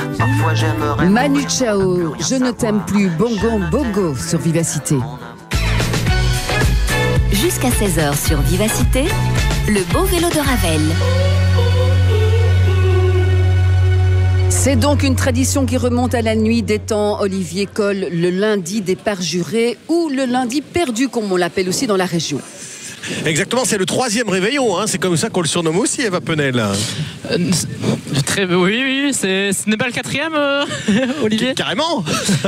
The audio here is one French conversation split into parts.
Parfois j'aimerais Manu Chao, Je ne t'aime plus, Bongo Bongo sur Vivacité. Jusqu'à 16h sur Vivacité, le beau vélo de Ravel. C'est donc une tradition qui remonte à la nuit des temps. Olivier Coll, le lundi des parjurés ou le lundi perdu, comme on l'appelle aussi dans la région. Exactement, c'est le 3e réveillon, hein. C'est comme ça qu'on le surnomme aussi, Eva Penel. Oui, ce n'est pas le 4e, Olivier. Carrément.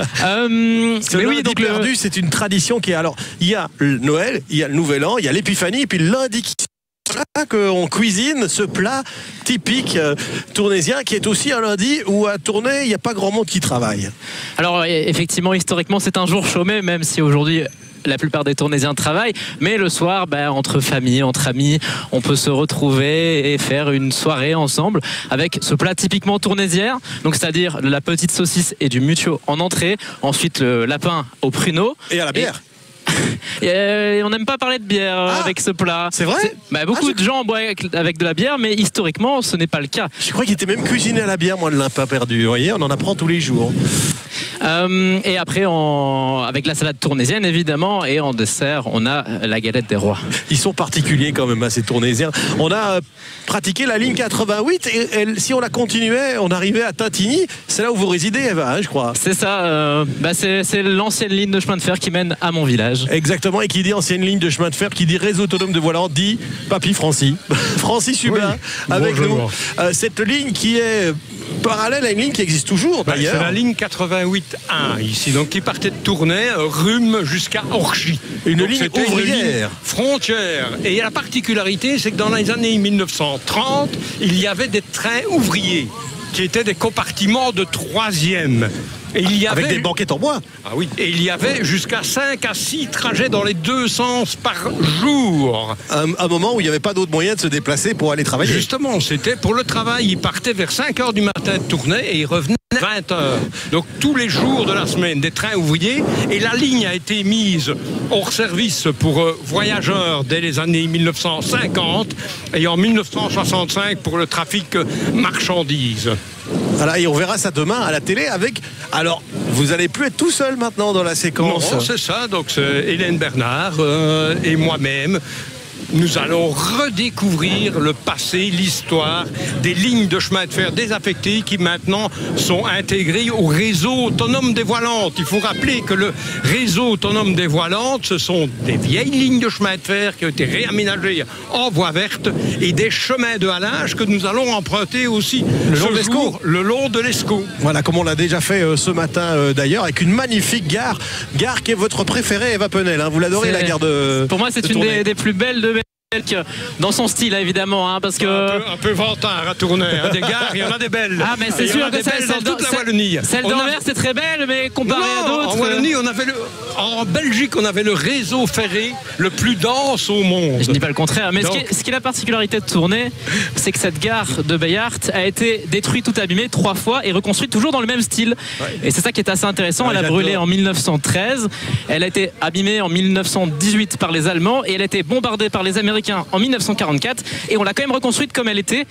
Ce lundi donc perdu, c'est une tradition qui est... Alors, il y a le Noël, il y a le Nouvel An, il y a l'Épiphanie, et puis le lundi qu'on cuisine ce plat typique tournésien qui est aussi un lundi où à Tournai il n'y a pas grand monde qui travaille. Alors effectivement, historiquement c'est un jour chômé, même si aujourd'hui la plupart des Tournaisiens travaillent, mais le soir, entre famille, entre amis, on peut se retrouver et faire une soirée ensemble avec ce plat typiquement tournaisien, donc c'est-à-dire la petite saucisse et du mutio en entrée, ensuite le lapin au pruneau et à la bière. Et on n'aime pas parler de bière avec ce plat. C'est vrai ? Beaucoup de gens boivent avec de la bière, mais historiquement, ce n'est pas le cas. Je crois qu'il était même cuisiné à la bière, moi, le lapin perdu. Vous voyez, on en apprend tous les jours. Et après, avec la salade tournaisienne, évidemment, et en dessert, on a la galette des rois. Ils sont particuliers quand même, ces Tournaisiens. On a pratiqué la ligne 88, et si on la continuait, on arrivait à Tintigny. C'est là où vous résidez, Eva, je crois. C'est ça. C'est l'ancienne ligne de chemin de fer qui mène à mon village. Exactement, et qui dit ancienne ligne de chemin de fer, qui dit réseau autonome de voilant, dit Papy Francis. Francis Hubin, avec nous. Cette ligne qui est parallèle à une ligne qui existe toujours, d'ailleurs. C'est la ligne 88-1 ici, donc qui partait de Tournai, Rhume jusqu'à Orchy. Une ligne ouvrière. Frontière. Et la particularité, c'est que dans les années 1930, il y avait des trains ouvriers qui étaient des compartiments de 3e. Et il y avait, avec des banquettes en bois. Ah oui. Et il y avait jusqu'à 5 à 6 trajets dans les 2 sens par jour. Un moment où il n'y avait pas d'autre moyen de se déplacer pour aller travailler. Justement, c'était pour le travail. Il partait vers 5h du matin de Tournai et il revenait à 20h. Donc tous les jours de la semaine, des trains ouvriers. Et la ligne a été mise hors service pour voyageurs dès les années 1950 et en 1965 pour le trafic marchandises. Voilà, et on verra ça demain à la télé avec... Alors, vous n'allez plus être tout seul maintenant dans la séquence. Non, c'est ça. Donc, c'est Hélène Bernard et moi-même. Nous allons redécouvrir le passé, l'histoire des lignes de chemin de fer désaffectées qui maintenant sont intégrées au réseau autonome des voies lentes. Il faut rappeler que le réseau autonome des voies lentes, ce sont des vieilles lignes de chemin de fer qui ont été réaménagées en voie verte et des chemins de halage que nous allons emprunter aussi le long de l'Escaut. Voilà, comme on l'a déjà fait ce matin d'ailleurs, avec une magnifique gare qui est votre préférée, Eva Penel. Vous l'adorez, la gare de... Pour moi, c'est une des plus belles de dans son style évidemment parce que un peu vantard à Tournai, des gares il y en a des belles. Ah mais c'est sûr que celle dans toute la Wallonie. Celle d'Anvers c'est très belle, mais comparé à d'autres. En Wallonie en Belgique on avait le réseau ferré le plus dense au monde. Je dis pas le contraire, mais ce qui est la particularité de Tournai, c'est que cette gare de Bayart a été détruite, tout abîmée 3 fois et reconstruite toujours dans le même style. Et c'est ça qui est assez intéressant. Elle a brûlé en 1913, elle a été abîmée en 1918 par les Allemands et elle a été bombardée par les Américains en 1944 et on l'a quand même reconstruite comme elle était.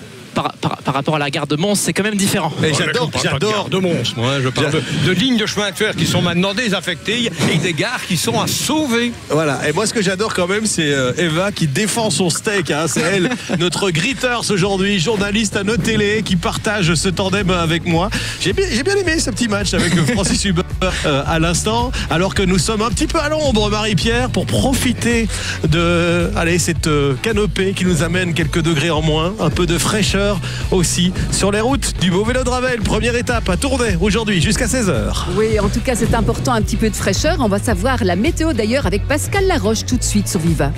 Par rapport à la gare de Mons, c'est quand même différent. Et j'adore de Mons. Moi, je parle de lignes de chemin de fer qui sont maintenant désaffectées et des gares qui sont à sauver. Voilà. Et moi, ce que j'adore quand même, c'est Eva qui défend son steak. C'est elle, notre Gritters aujourd'hui, journaliste à nos télé, qui partage ce tandem avec moi. J'ai bien aimé ce petit match avec Francis Hubin à l'instant, alors que nous sommes un petit peu à l'ombre, Marie-Pierre, pour profiter de cette canopée qui nous amène quelques degrés en moins, un peu de fraîcheur aussi sur les routes du beau vélo de Ravel. Première étape à Tournai aujourd'hui jusqu'à 16h. Oui, en tout cas c'est important, un petit peu de fraîcheur. On va savoir la météo d'ailleurs avec Pascal Laroche tout de suite sur Viva.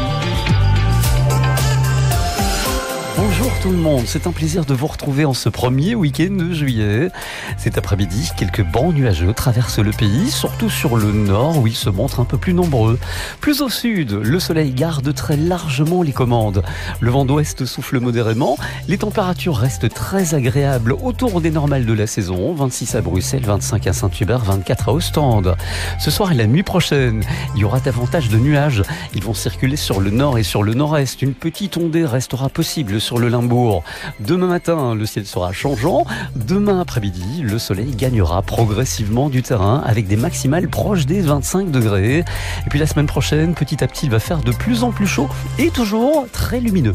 Bonjour tout le monde, c'est un plaisir de vous retrouver en ce premier week-end de juillet. Cet après-midi, quelques bancs nuageux traversent le pays, surtout sur le nord où ils se montrent un peu plus nombreux. Plus au sud, le soleil garde très largement les commandes. Le vent d'ouest souffle modérément, les températures restent très agréables autour des normales de la saison, 26 à Bruxelles, 25 à Saint-Hubert, 24 à Ostende. Ce soir et la nuit prochaine, il y aura davantage de nuages. Ils vont circuler sur le nord et sur le nord-est. Une petite ondée restera possible sur le le Limbourg. Demain matin, le ciel sera changeant. Demain après-midi, le soleil gagnera progressivement du terrain avec des maximales proches des 25 degrés. Et puis la semaine prochaine, petit à petit, il va faire de plus en plus chaud et toujours très lumineux.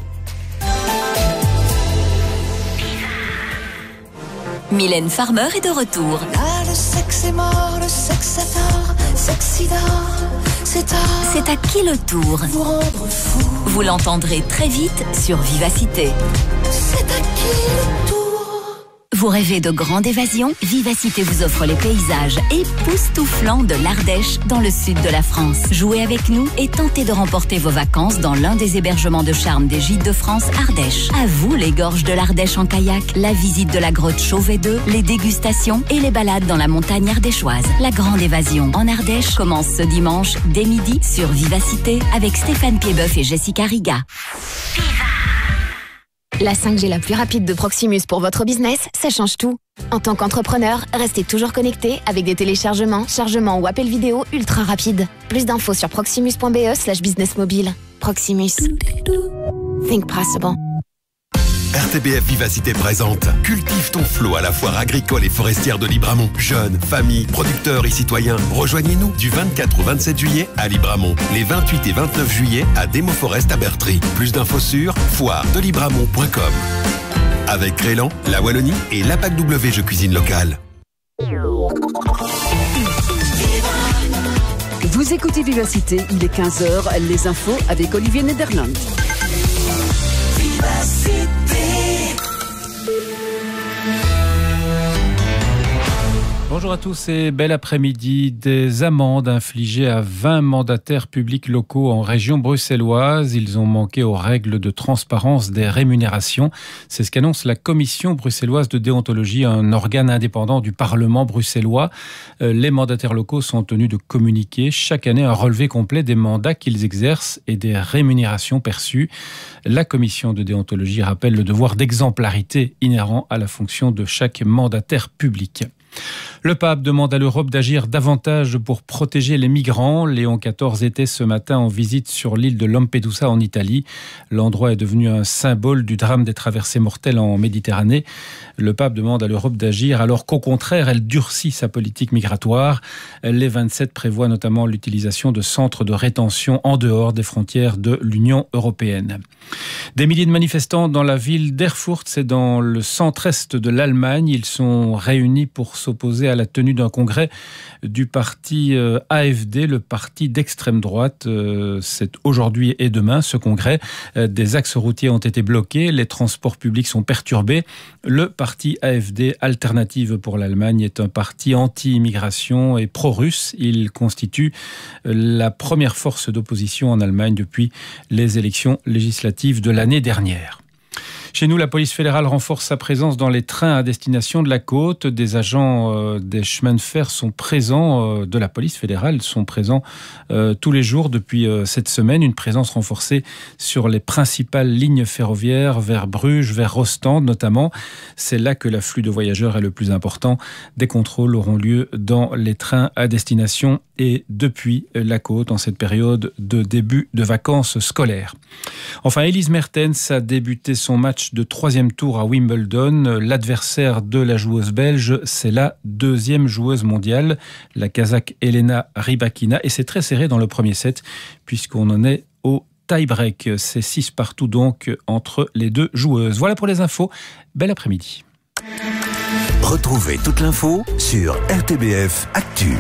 Mylène Farmer est de retour. Là, le sexe est mort, le sexe a tort, sexida, c'est tard. C'est à qui le tour? Vous rendre fou. Vous l'entendrez très vite sur Vivacité. C'est à qui le tour? Vous rêvez de grande évasion? Vivacité vous offre les paysages époustouflants de l'Ardèche dans le sud de la France. Jouez avec nous et tentez de remporter vos vacances dans l'un des hébergements de charme des Gîtes de France Ardèche. À vous les gorges de l'Ardèche en kayak, la visite de la grotte Chauvet 2, les dégustations et les balades dans la montagne ardéchoise. La grande évasion en Ardèche commence ce dimanche dès midi sur Vivacité avec Stéphane Piedboeuf et Jessica Riga. La 5G la plus rapide de Proximus pour votre business, ça change tout. En tant qu'entrepreneur, restez toujours connecté avec des téléchargements, chargements ou appels vidéo ultra rapides. Plus d'infos sur proximus.be/businessmobile. Proximus. Think possible. RTBF Vivacité présente Cultive ton flot à la foire agricole et forestière de Libramont. Jeunes, familles, producteurs et citoyens, rejoignez-nous du 24 au 27 juillet à Libramont. Les 28 et 29 juillet à Démoforest à Bertry. Plus d'infos sur foiredelibramont.com. Avec Crélan, la Wallonie et l'APAC W Jeux Cuisine Locale. Vous écoutez Vivacité, il est 15h, les infos avec Olivier Nederland. Bonjour à tous et bel après-midi. Des amendes infligées à 20 mandataires publics locaux en région bruxelloise. Ils ont manqué aux règles de transparence des rémunérations. C'est ce qu'annonce la commission bruxelloise de déontologie, un organe indépendant du Parlement bruxellois. Les mandataires locaux sont tenus de communiquer chaque année un relevé complet des mandats qu'ils exercent et des rémunérations perçues. La commission de déontologie rappelle le devoir d'exemplarité inhérent à la fonction de chaque mandataire public. Le pape demande à l'Europe d'agir davantage pour protéger les migrants. Léon XIV était ce matin en visite sur l'île de Lampedusa en Italie. L'endroit est devenu un symbole du drame des traversées mortelles en Méditerranée. Le pape demande à l'Europe d'agir alors qu'au contraire, elle durcit sa politique migratoire. Les 27 prévoient notamment l'utilisation de centres de rétention en dehors des frontières de l'Union européenne. Des milliers de manifestants dans la ville d'Erfurt, c'est dans le centre-est de l'Allemagne. Ils sont réunis pour s'opposer à la tenue d'un congrès du parti AfD, le parti d'extrême droite. C'est aujourd'hui et demain ce congrès. Des axes routiers ont été bloqués, les transports publics sont perturbés. Le parti AfD, Alternative pour l'Allemagne, est un parti anti-immigration et pro-russe. Il constitue la première force d'opposition en Allemagne depuis les élections législatives de l'année dernière. Chez nous, la police fédérale renforce sa présence dans les trains à destination de la côte. Des agents des chemins de fer sont présents, de la police fédérale, sont présents tous les jours depuis cette semaine. Une présence renforcée sur les principales lignes ferroviaires vers Bruges, vers Ostende notamment. C'est là que l'afflux de voyageurs est le plus important. Des contrôles auront lieu dans les trains à destination et depuis la côte en cette période de début de vacances scolaires. Enfin, Elise Mertens a débuté son match de 3e tour à Wimbledon. L'adversaire de la joueuse belge, c'est la 2e joueuse mondiale, la Kazakh Elena Rybakina. Et c'est très serré dans le premier set, puisqu'on en est au tie-break. C'est 6-partout donc entre les deux joueuses. Voilà pour les infos. Bel après-midi. Retrouvez toute l'info sur RTBF Actu.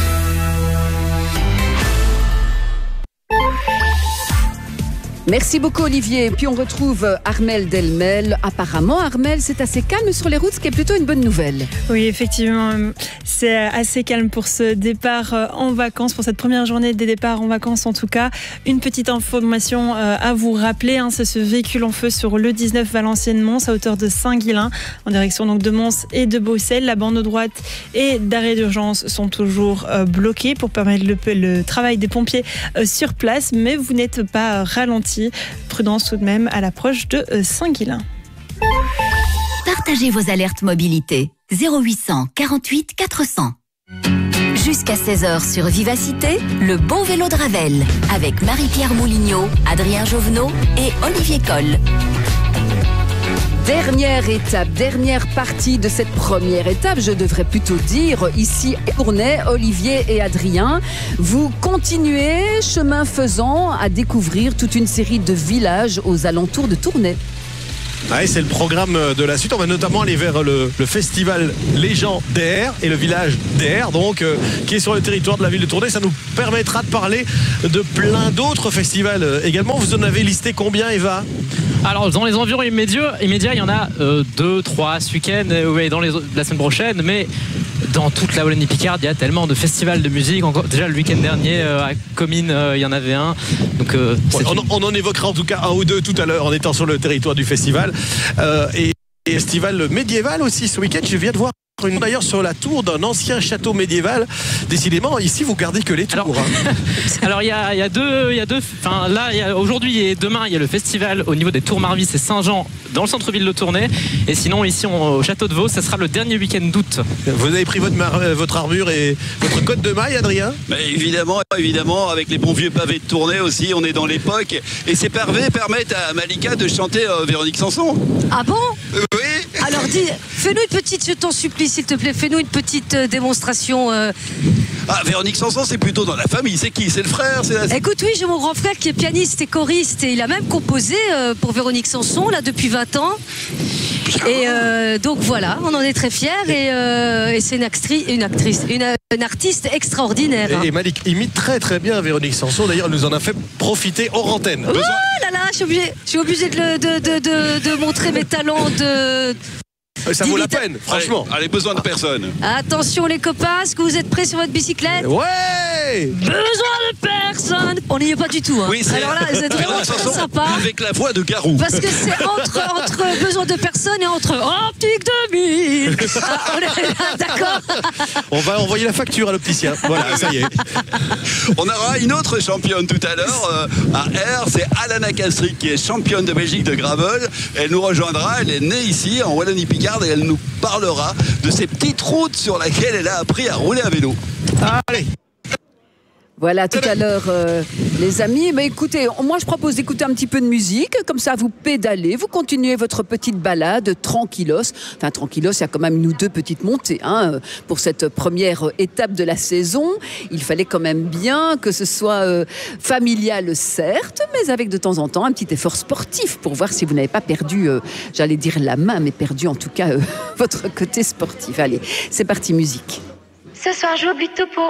Merci beaucoup Olivier. Puis on retrouve Armelle Delmel. Apparemment Armelle, c'est assez calme sur les routes, ce qui est plutôt une bonne nouvelle. Oui, effectivement, c'est assez calme pour ce départ en vacances, pour cette première journée des départs en vacances en tout cas. Une petite information à vous rappeler, c'est ce véhicule en feu sur le 19 Valenciennes-Mons à hauteur de Saint-Guilain, en direction donc de Mons et de Beaucelles. La bande droite et d'arrêt d'urgence sont toujours bloquées pour permettre le travail des pompiers sur place, mais vous n'êtes pas ralenti. Prudence tout de même à l'approche de Saint-Guilain. Partagez vos alertes mobilité 0800 48 400. Jusqu'à 16h sur Vivacité, le bon vélo de Ravel avec Marie-Pierre Moulignot, Adrien Jovenot et Olivier Coll. Dernière étape, dernière partie de cette première étape, je devrais plutôt dire, ici à Tournai, Olivier et Adrien, vous continuez, chemin faisant, à découvrir toute une série de villages aux alentours de Tournai. Ouais, c'est le programme de la suite. On va notamment aller vers le festival légendaire et le village d'Air, donc qui est sur le territoire de la ville de Tournai. Ça nous permettra de parler de plein d'autres festivals également. Vous en avez listé combien, Eva ? Alors dans les environs immédiats, il y en a 2, 3 ce week-end, la semaine prochaine, mais dans toute la Wallonie-Picarde, il y a tellement de festivals de musique. Déjà le week-end dernier à Comines, il y en avait un. Donc, on en évoquera en tout cas un ou deux tout à l'heure en étant sur le territoire du festival. Et festival médiéval aussi ce week-end, je viens de voir d'ailleurs sur la tour d'un ancien château médiéval. Décidément, ici vous gardez que les tours. Alors il y a deux. Enfin là, aujourd'hui et demain, il y a le festival au niveau des Tours Marvis et Saint-Jean dans le centre-ville de Tournai. Et sinon ici au château de Vaux, ça sera le dernier week-end d'août. Vous avez pris votre armure et votre cotte de maille, Adrien ? Évidemment, avec les bons vieux pavés de Tournai aussi, on est dans l'époque. Et ces pavés permettent à Malika de chanter Véronique Sanson. Ah bon ? Oui. Alors fais-nous une petite, je t'en supplie, s'il te plaît, fais-nous une petite démonstration. Véronique Sanson, c'est plutôt dans la famille. C'est qui ? C'est le frère ? Écoute, oui, j'ai mon grand frère qui est pianiste et choriste et il a même composé pour Véronique Sanson là depuis 20 ans. Et donc voilà, on en est très fiers et c'est une artiste extraordinaire. Et Malik imite très très bien Véronique Sanson. D'ailleurs, elle nous en a fait profiter hors antenne. Oh là là, je suis obligée de montrer mes talents de... Ça vaut la peine, franchement. Allez, besoin de personne. Attention les copains, est-ce que vous êtes prêts sur votre bicyclette ? Ouais ! Besoin de personne. On n'y est pas du tout. Hein. Oui, alors là, vous êtes vraiment très sympa. Avec la voix de Garou. Parce que c'est entre besoin de personne et entre Optique 2000. On est là, d'accord. On va envoyer la facture à l'opticien. Voilà, ça y est. On aura une autre championne tout à l'heure à R, c'est Alana Castric qui est championne de Belgique de gravel. Elle nous rejoindra, elle est née ici en Wallonie-Picarde et elle nous parlera de ces petites routes sur lesquelles elle a appris à rouler à vélo. Allez. Voilà, tout à l'heure, les amis. Mais écoutez, moi, je propose d'écouter un petit peu de musique. Comme ça, vous pédalez, vous continuez votre petite balade tranquillos. Enfin, tranquillos, il y a quand même une ou deux petites montées pour cette première étape de la saison. Il fallait quand même bien que ce soit familial, certes, mais avec de temps en temps un petit effort sportif pour voir si vous n'avez pas perdu, j'allais dire la main, mais perdu en tout cas votre côté sportif. Allez, c'est parti, musique. Ce soir, j'oublie tout pour